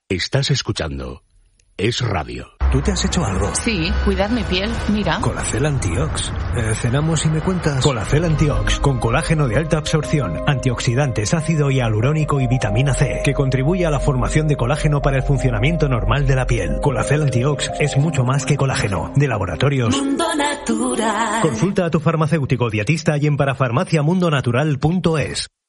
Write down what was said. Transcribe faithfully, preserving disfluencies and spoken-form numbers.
Estás escuchando Es Radio. ¿Tú te has hecho algo? Sí, cuidar mi piel, mira. Colacel Antiox. Eh, cenamos y me cuentas. Colacel Antiox, con colágeno de alta absorción, antioxidantes, ácido hialurónico y vitamina C, que contribuye a la formación de colágeno para el funcionamiento normal de la piel. Colacel Antiox es mucho más que colágeno. De Laboratorios Mundo Natural. Consulta a tu farmacéutico dietista y en parafarmaciamundonatural punto es.